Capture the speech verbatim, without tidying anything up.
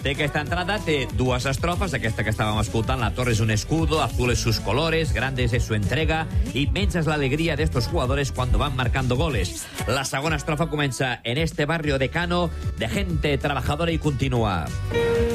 Té aquesta entrada, té dues estrofes, aquesta que estàvem escoltant, la torre es un escudo, azules sus colores, grandes es su entrega, inmensa es la alegría de estos jugadores cuando van marcando goles. La segona estrofa comença en este barrio de Cano de gente trabajadora y continua.